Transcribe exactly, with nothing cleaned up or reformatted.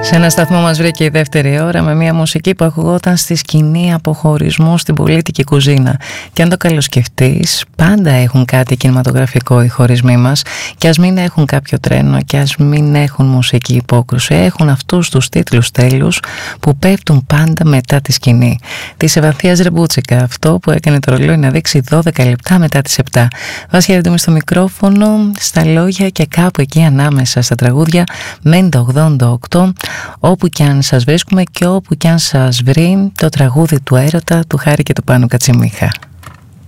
Σε ένα σταθμό μας βρήκε η δεύτερη ώρα με μια μουσική που ακουγόταν στη σκηνή αποχωρισμού στην πολίτικη κουζίνα. Και αν το καλοσκεφτείς, πάντα έχουν κάτι κινηματογραφικό οι χωρισμοί μας. Και ας μην έχουν κάποιο τρένο και ας μην έχουν μουσική υπόκρουση, έχουν αυτούς τους τίτλους τέλους που πέφτουν πάντα μετά τη σκηνή. Της Ευανθίας Ρεμπούτσικα, αυτό που έκανε το ρολόι να δείξει δώδεκα λεπτά μετά τις επτά. Βάσια Ρεντούμη στο μικρόφωνο, στα λόγια και κάπου εκεί ανάμεσα στα τραγούδια μέντα ογδόντα οκτώ. Όπου κι αν σας βρίσκουμε και όπου κι αν σας βρει το τραγούδι του έρωτα του Χάρη και του Πάνου Κατσιμίχα.